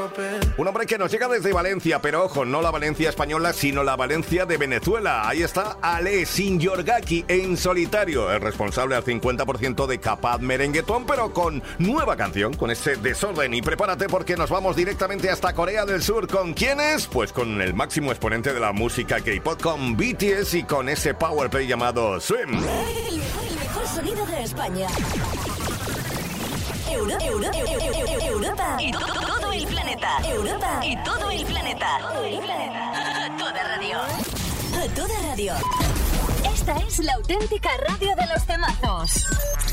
Un hombre que nos llega desde Valencia, pero ojo, no la Valencia española, sino la Valencia de Venezuela. Ahí está Ale Sinyorgaki en solitario, el responsable al 50% de Capaz Merenguetón, pero con nueva canción, con ese desorden. Y prepárate porque nos vamos directamente hasta Corea del Sur. ¿Con quiénes? Pues con el máximo exponente de la música K-pop, con BTS y con ese powerplay llamado Swim. El mejor sonido de España. Europa y todo el planeta. Europa y todo el planeta. A toda radio. A toda radio. Esta es la auténtica radio de los temazos.